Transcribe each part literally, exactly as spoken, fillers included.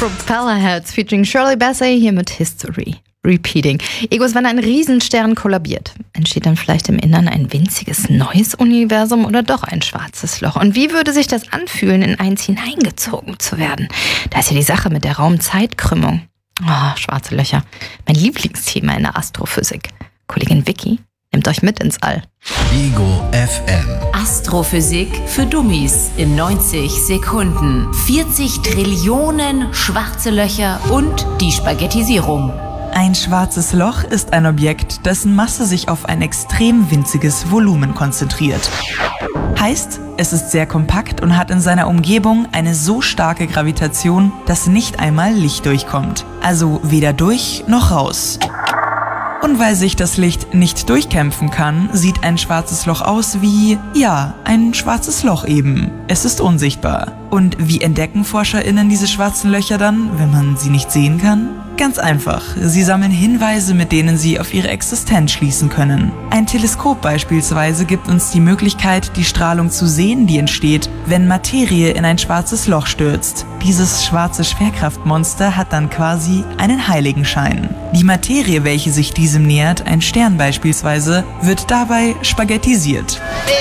Propellerheads featuring Shirley Bassey hier mit History Repeating. Egos, wenn ein Riesenstern kollabiert, entsteht dann vielleicht im Innern ein winziges neues Universum oder doch ein schwarzes Loch? Und wie würde sich das anfühlen, in eins hineingezogen zu werden? Da ist ja die Sache mit der Raum-Zeit-Krümmung. Oh, schwarze Löcher. Mein Lieblingsthema in der Astrophysik. Kollegin Vicky nimmt euch mit ins All. Ego F M. Astrophysik für Dummies in neunzig Sekunden. vierzig Trillionen schwarze Löcher und die Spaghettisierung. Ein schwarzes Loch ist ein Objekt, dessen Masse sich auf ein extrem winziges Volumen konzentriert. Heißt, es ist sehr kompakt und hat in seiner Umgebung eine so starke Gravitation, dass nicht einmal Licht durchkommt. Also weder durch noch raus. Und weil sich das Licht nicht durchkämpfen kann, sieht ein schwarzes Loch aus wie, ja, ein schwarzes Loch eben. Es ist unsichtbar. Und wie entdecken ForscherInnen diese schwarzen Löcher dann, wenn man sie nicht sehen kann? Ganz einfach. Sie sammeln Hinweise, mit denen sie auf ihre Existenz schließen können. Ein Teleskop beispielsweise gibt uns die Möglichkeit, die Strahlung zu sehen, die entsteht, wenn Materie in ein schwarzes Loch stürzt. Dieses schwarze Schwerkraftmonster hat dann quasi einen Heiligenschein. Die Materie, welche sich diesem nähert, ein Stern beispielsweise, wird dabei spaghettisiert.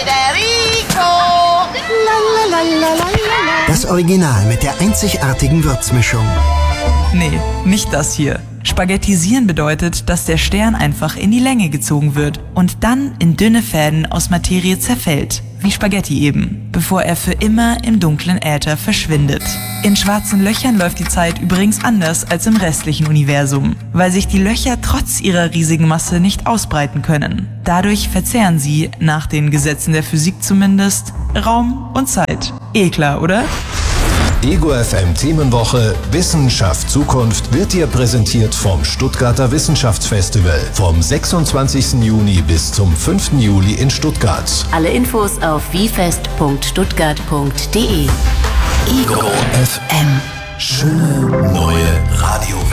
Das Original mit der einzigartigen Würzmischung. Nee, nicht das hier. Spaghettisieren bedeutet, dass der Stern einfach in die Länge gezogen wird und dann in dünne Fäden aus Materie zerfällt, wie Spaghetti eben, bevor er für immer im dunklen Äther verschwindet. In schwarzen Löchern läuft die Zeit übrigens anders als im restlichen Universum, weil sich die Löcher trotz ihrer riesigen Masse nicht ausbreiten können. Dadurch verzehren sie, nach den Gesetzen der Physik zumindest, Raum und Zeit. Eh klar, oder? Ego F M Themenwoche Wissenschaft Zukunft wird dir präsentiert vom Stuttgarter Wissenschaftsfestival vom sechsundzwanzigsten Juni bis zum fünften Juli in Stuttgart. Alle Infos auf wiefest punkt stuttgart punkt de. Ego F M. Schöne neue Radiowelt.